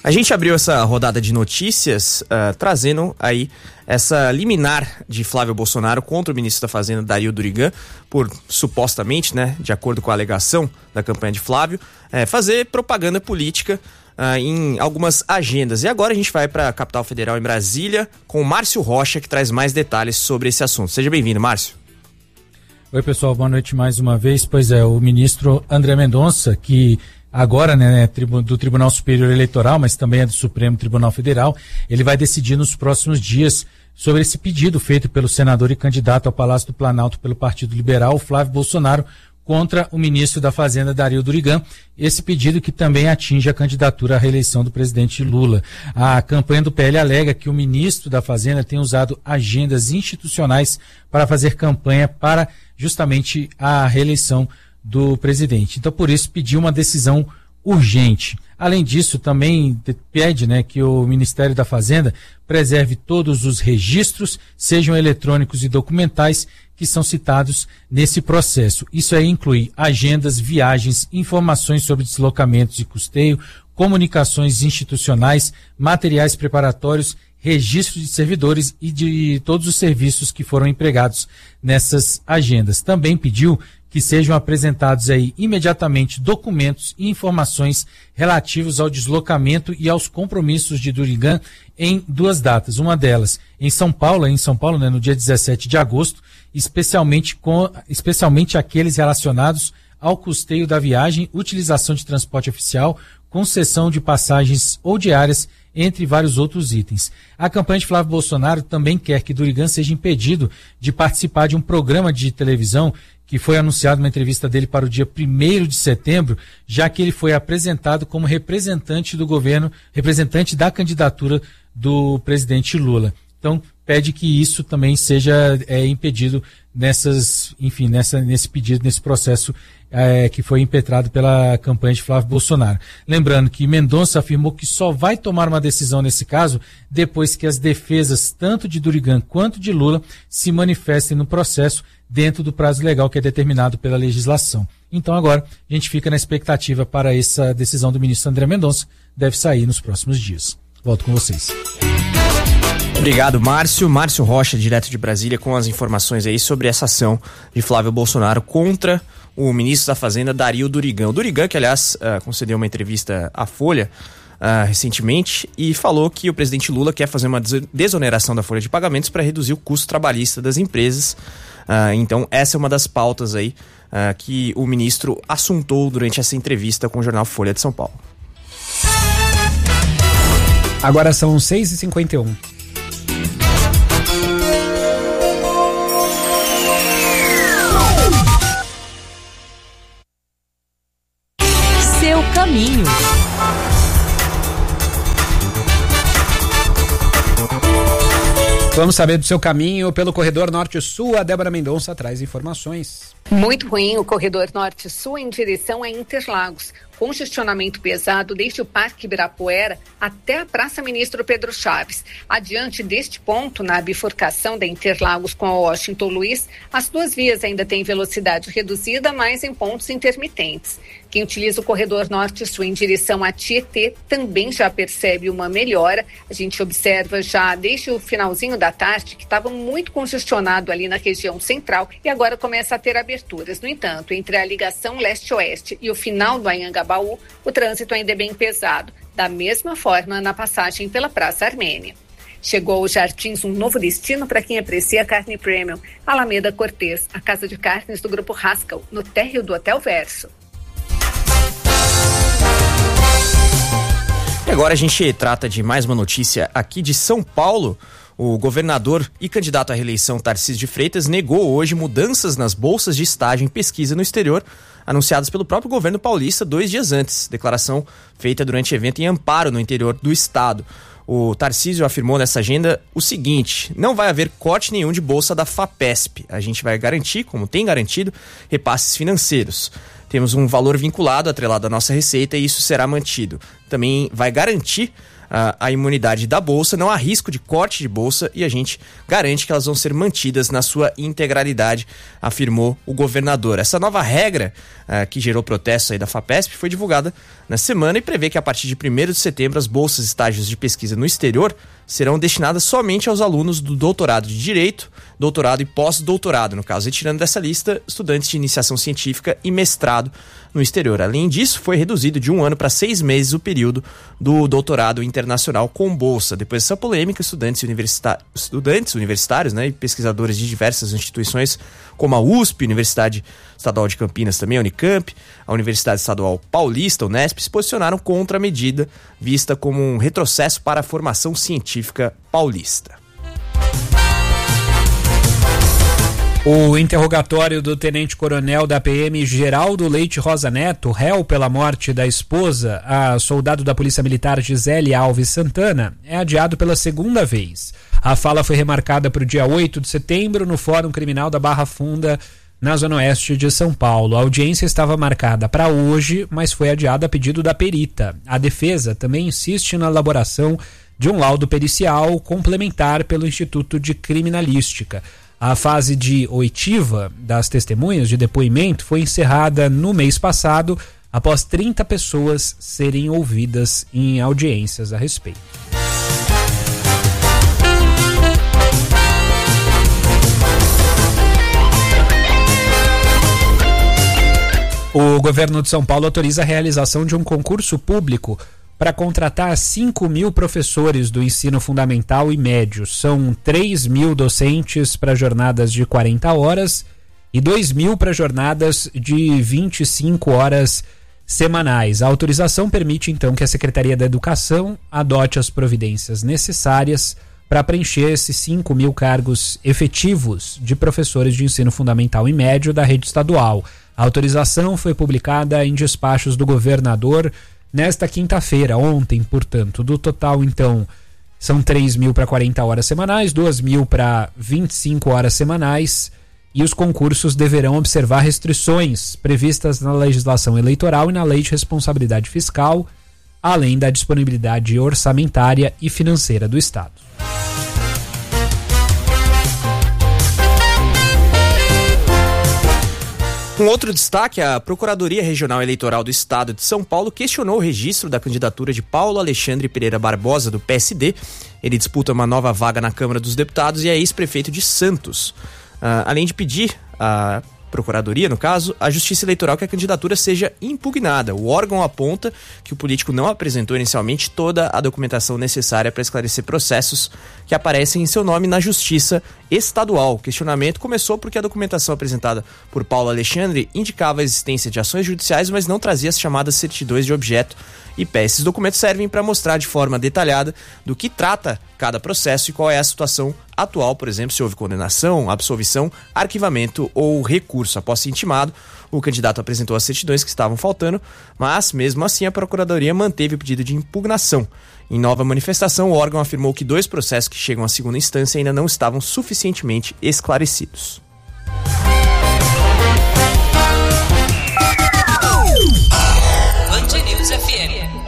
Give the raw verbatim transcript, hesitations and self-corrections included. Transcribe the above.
A gente abriu essa rodada de notícias uh, trazendo aí essa liminar de Flávio Bolsonaro contra o ministro da Fazenda, Dario Durigan, por supostamente, né, de acordo com a alegação da campanha de Flávio, é, fazer propaganda política uh, em algumas agendas. E agora a gente vai para a capital federal, em Brasília, com o Márcio Rocha, que traz mais detalhes sobre esse assunto. Seja bem-vindo, Márcio. Oi, pessoal, boa noite mais uma vez. Pois é, o ministro André Mendonça, que agora, né, do Tribunal Superior Eleitoral, mas também é do Supremo Tribunal Federal, ele vai decidir nos próximos dias sobre esse pedido feito pelo senador e candidato ao Palácio do Planalto pelo Partido Liberal, Flávio Bolsonaro, contra o ministro da Fazenda, Dario Durigan. Esse pedido que também atinge a candidatura à reeleição do presidente Lula. A campanha do P L alega que o ministro da Fazenda tem usado agendas institucionais para fazer campanha para justamente a reeleição do presidente. Então, por isso, pediu uma decisão urgente. Além disso, também pede, né, que o Ministério da Fazenda preserve todos os registros, sejam eletrônicos e documentais, que são citados nesse processo. Isso aí inclui agendas, viagens, informações sobre deslocamentos e custeio, comunicações institucionais, materiais preparatórios, registro de servidores e de todos os serviços que foram empregados nessas agendas. Também pediu que sejam apresentados aí imediatamente documentos e informações relativos ao deslocamento e aos compromissos de Durigan em duas datas. Uma delas em São Paulo, em São Paulo, né, no dia dezessete de agosto, especialmente, com, especialmente aqueles relacionados ao custeio da viagem, utilização de transporte oficial, concessão de passagens ou diárias, entre vários outros itens. A campanha de Flávio Bolsonaro também quer que Durigan seja impedido de participar de um programa de televisão que foi anunciado uma entrevista dele para o dia primeiro de setembro, já que ele foi apresentado como representante do governo, representante da candidatura do presidente Lula. Então, pede que isso também seja é, impedido nessas, enfim, nessa, nesse pedido, nesse processo é, que foi impetrado pela campanha de Flávio Bolsonaro. Lembrando que Mendonça afirmou que só vai tomar uma decisão nesse caso depois que as defesas, tanto de Durigan quanto de Lula, se manifestem no processo dentro do prazo legal que é determinado pela legislação. Então agora a gente fica na expectativa para essa decisão do ministro André Mendonça, deve sair nos próximos dias. Volto com vocês. Obrigado, Márcio. Márcio Rocha, direto de Brasília, com as informações aí sobre essa ação de Flávio Bolsonaro contra o ministro da Fazenda, Dario Durigan. O Durigan, que aliás uh, concedeu uma entrevista à Folha uh, recentemente e falou que o presidente Lula quer fazer uma desoneração da folha de pagamentos para reduzir o custo trabalhista das empresas. Uh, então essa é uma das pautas aí uh, que o ministro assuntou durante essa entrevista com o jornal Folha de São Paulo. Agora são seis e cinquenta e um. Seu caminho. Vamos saber do seu caminho pelo corredor Norte-Sul. A Débora Mendonça traz informações. Muito ruim o corredor Norte-Sul em direção a Interlagos. Congestionamento pesado desde o Parque Ibirapuera até a Praça Ministro Pedro Chaves. Adiante deste ponto, na bifurcação da Interlagos com a Washington Luiz, as duas vias ainda têm velocidade reduzida, mas em pontos intermitentes. Quem utiliza o corredor Norte-Sul em direção a Tietê também já percebe uma melhora. A gente observa já desde o finalzinho da tarde que estava muito congestionado ali na região central e agora começa a ter aberturas. No entanto, entre a ligação leste-oeste e o final do Anhangabaú, o trânsito ainda é bem pesado. Da mesma forma, na passagem pela Praça Armênia. Chegou aos Jardins um novo destino para quem aprecia carne premium. Alameda Cortês, a casa de carnes do Grupo Haskell, no térreo do Hotel Verso. E agora a gente trata de mais uma notícia aqui de São Paulo. O governador e candidato à reeleição Tarcísio de Freitas negou hoje mudanças nas bolsas de estágio em pesquisa no exterior, anunciadas pelo próprio governo paulista dois dias antes. Declaração feita durante evento em Amparo, no interior do estado. O Tarcísio afirmou nessa agenda o seguinte: não vai haver corte nenhum de bolsa da FAPESP. A gente vai garantir, como tem garantido, repasses financeiros. Temos um valor vinculado, atrelado à nossa receita, e isso será mantido. Também vai garantir a, a imunidade da bolsa, não há risco de corte de bolsa e a gente garante que elas vão ser mantidas na sua integralidade, afirmou o governador. Essa nova regra uh, que gerou protesto aí da FAPESP foi divulgada na semana e prevê que a partir de primeiro de setembro as bolsas e estágios de pesquisa no exterior serão destinadas somente aos alunos do doutorado de Direito, doutorado e pós-doutorado, no caso, retirando dessa lista estudantes de iniciação científica e mestrado no exterior. Além disso, foi reduzido de um ano para seis meses o período do doutorado internacional com bolsa. Depois dessa polêmica, estudantes, universita- estudantes universitários, né, e pesquisadores de diversas instituições, como a U S P, Universidade Estadual de Campinas também, a Unicamp, a Universidade Estadual Paulista, Unesp, se posicionaram contra a medida, vista como um retrocesso para a formação científica paulista. O interrogatório do tenente-coronel da P M Geraldo Leite Rosa Neto, réu pela morte da esposa, a soldado da Polícia Militar Gisele Alves Santana, é adiado pela segunda vez. A fala foi remarcada para o dia oito de setembro no Fórum Criminal da Barra Funda, na Zona Oeste de São Paulo. A audiência estava marcada para hoje, mas foi adiada a pedido da perita. A defesa também insiste na elaboração de um laudo pericial complementar pelo Instituto de Criminalística. A fase de oitiva das testemunhas de depoimento foi encerrada no mês passado, após trinta pessoas serem ouvidas em audiências a respeito. O governo de São Paulo autoriza a realização de um concurso público para contratar cinco mil professores do ensino fundamental e médio. São três mil docentes para jornadas de quarenta horas e dois mil para jornadas de vinte e cinco horas semanais. A autorização permite, então, que a Secretaria da Educação adote as providências necessárias para preencher esses cinco mil cargos efetivos de professores de ensino fundamental e médio da rede estadual. A autorização foi publicada em despachos do governador nesta quinta-feira, ontem, portanto. Do total, então, são três mil para quarenta horas semanais, duas mil para vinte e cinco horas semanais, e os concursos deverão observar restrições previstas na legislação eleitoral e na Lei de Responsabilidade Fiscal, além da disponibilidade orçamentária e financeira do Estado. Um outro destaque, a Procuradoria Regional Eleitoral do Estado de São Paulo questionou o registro da candidatura de Paulo Alexandre Pereira Barbosa, do P S D. Ele disputa uma nova vaga na Câmara dos Deputados e é ex-prefeito de Santos. Uh, além de pedir a Procuradoria, no caso, a Justiça Eleitoral que a candidatura seja impugnada. O órgão aponta que o político não apresentou inicialmente toda a documentação necessária para esclarecer processos que aparecem em seu nome na Justiça Estadual. O questionamento começou porque a documentação apresentada por Paulo Alexandre indicava a existência de ações judiciais, mas não trazia as chamadas certidões de objeto e pé. Esses documentos servem para mostrar de forma detalhada do que trata cada processo e qual é a situação atual, por exemplo, se houve condenação, absolvição, arquivamento ou recurso. Após ser intimado, o candidato apresentou as certidões que estavam faltando, mas mesmo assim a Procuradoria manteve o pedido de impugnação. Em nova manifestação, o órgão afirmou que dois processos que chegam à segunda instância ainda não estavam suficientemente esclarecidos. Band News F M.